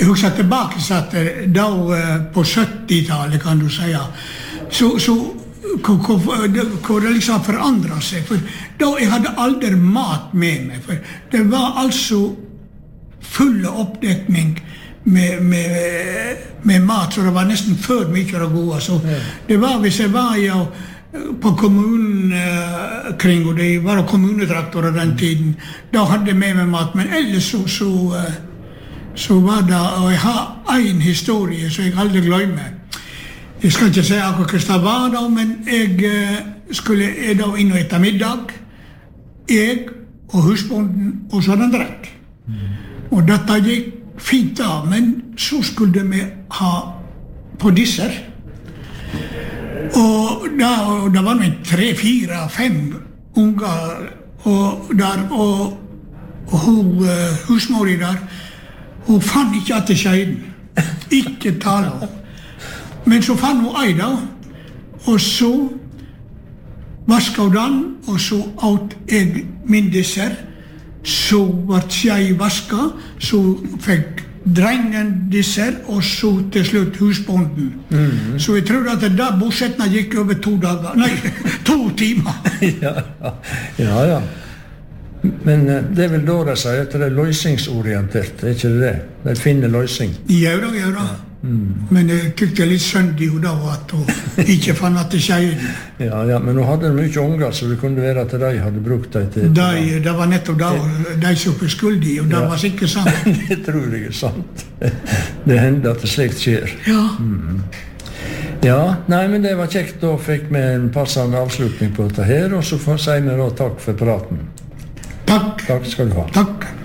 jeg husker tilbake så at da på 70-tallet kan du si, så hvor det liksom forandret seg, for da jeg hadde aldri mat med meg, for det var altså full oppdekning med mat, så det var nesten for mye av det gode, så det var hvis jeg var på kommunen kring, og det var kommunetraktorer den tiden, da hadde jeg med meg mat, men ellers så var det, og jeg har en historie som jeg aldri glemmer. Jeg skal ikke si akkurat hva det var da, men jeg skulle da inn og ette middag, jeg og husbonden, og så den drekk. Og dette gikk fint da, men så skulle vi ha på disser. Og da var det 3, 4, 5 unger og hun husmori der, hun fann ikke at det skjedde. Ikke tale om. Men så fann hun ei da, og så vasket hun den, og så åt jeg min dessert, så ble jeg vasket, så fikk drengen dessert, og så til slutt husbonden. Så jeg tror at da bosettene gikk over 2 dager, nei, 2 timer. Ja. Men det er vel da de sier at det er løsningsorientert, er ikke det? De finner løsning. Ja da. Men jeg tykte litt synd i henne da, at hun ikke fann at det skjedde. Ja, men hun hadde mye unger, så det kunne være at de hadde brukt dem til... Det var nettopp da, de som var skyldige, og det var sikkert sant. Det tror jeg er sant. Det hender at det slikt skjer. Ja, nei, men det var kjekt. Da fikk vi en passende avslutning på dette her, og så sier vi da takk for praten. Takk. Takk skal du ha. Takk.